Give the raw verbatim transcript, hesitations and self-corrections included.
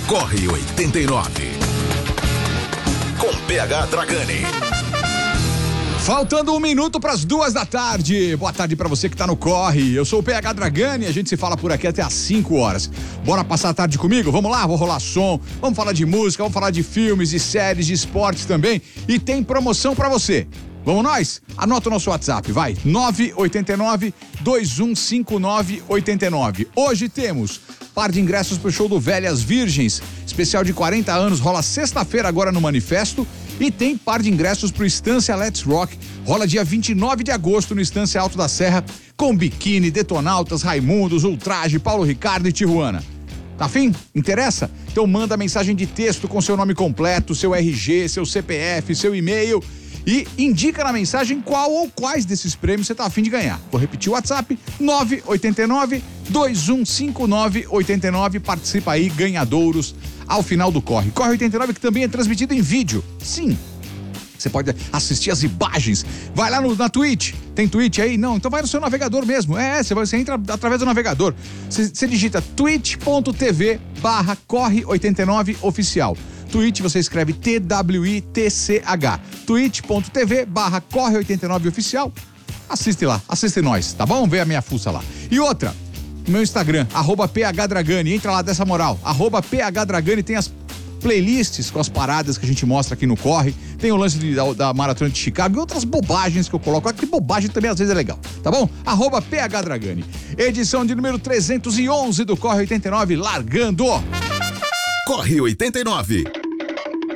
Corre oitenta e nove. Com P H Dragani. Faltando um minuto para as duas da tarde. Boa tarde para você que tá no Corre. Eu sou o P H Dragani e a gente se fala por aqui até às cinco horas. Bora passar a tarde comigo? Vamos lá, vou rolar som. Vamos falar de música, vamos falar de filmes, de séries, de esportes também. E tem promoção para você. Vamos nós? Anota o nosso WhatsApp, vai. nove oito nove, dois um cinco nove, oito nove. Hoje temos par de ingressos pro show do Velhas Virgens. Especial de quarenta anos, rola sexta-feira agora no Manifesto. E tem par de ingressos pro Estância Let's Rock. Rola dia vinte e nove de agosto no Estância Alto da Serra, com Biquíni, Detonautas, Raimundos, Ultraje, Paulo Ricardo e Tijuana. Tá afim? Interessa? Então manda mensagem de texto com seu nome completo, seu R G, seu C P F, seu e-mail e indica na mensagem qual ou quais desses prêmios você tá afim de ganhar. Vou repetir o WhatsApp, nove oito nove, dois um cinco nove, oito nove. Participa aí, ganhadouros ao final do Corre. Corre oitenta e nove que também é transmitido em vídeo. Sim. Você pode assistir as imagens. Vai lá no, na Twitch. Tem Twitch aí? Não, então vai no seu navegador mesmo. É, você, vai, você entra através do navegador. Você, você digita twitch.tv barra corre oitenta e nove oficial. Twitch você escreve T W I T C H. twitch.tv barra corre oitenta e nove oficial. Assiste lá, assiste nós, tá bom? Vê a minha fuça lá. E outra, meu Instagram, arroba phdragani. Entra lá dessa moral, arroba phdragani. Tem as playlists com as paradas que a gente mostra aqui no Corre. Tem o lance de, da, da Maratona de Chicago e outras bobagens que eu coloco. Que bobagem também às vezes é legal, tá bom? Arroba phdragani. Edição de número trezentos e onze do Corre oitenta e nove, largando. Corre oitenta e nove.